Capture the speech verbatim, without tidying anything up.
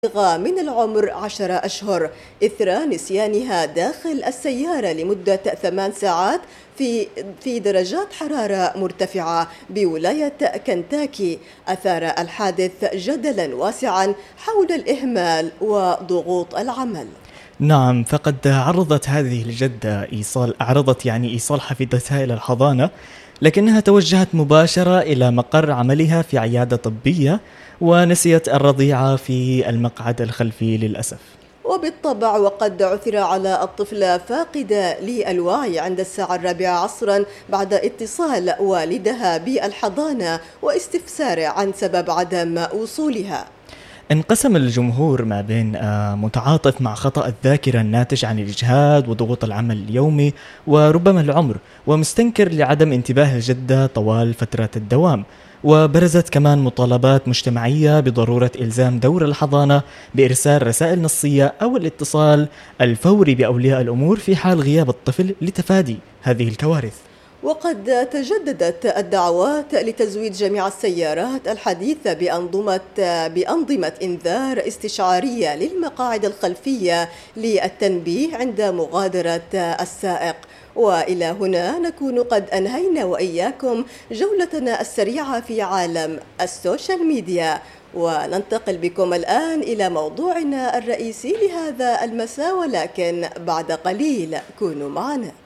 من العمر عشر أشهر إثر نسيانها داخل السيارة لمدة ثمان ساعات في في درجات حرارة مرتفعة بولاية كنتاكي، أثار الحادث جدلا واسعا حول الإهمال وضغوط العمل. نعم، فقد عرضت هذه الجدة إيصال أعرضت يعني إيصال حفيدتها إلى الحضانة، لكنها توجهت مباشرة إلى مقر عملها في عيادة طبية، ونسيت الرضيعة في المقعد الخلفي للأسف. وبالطبع وقد عثر على الطفلة فاقدة للوعي عند الساعة الرابعة عصرا بعد اتصال والدها بالحضانة واستفسار عن سبب عدم وصولها. انقسم الجمهور ما بين آه، متعاطف مع خطأ الذاكرة الناتج عن الإجهاد وضغوط العمل اليومي وربما العمر، ومستنكر لعدم انتباه الجدة طوال فترة الدوام. وبرزت كمان مطالبات مجتمعية بضرورة إلزام دور الحضانة بإرسال رسائل نصية أو الاتصال الفوري بأولياء الأمور في حال غياب الطفل لتفادي هذه الكوارث. وقد تجددت الدعوات لتزويد جميع السيارات الحديثة بأنظمة بأنظمة إنذار استشعارية للمقاعد الخلفية للتنبيه عند مغادرة السائق. وإلى هنا نكون قد أنهينا وإياكم جولتنا السريعة في عالم السوشيال ميديا، وننتقل بكم الآن إلى موضوعنا الرئيسي لهذا المساء، ولكن بعد قليل كونوا معنا.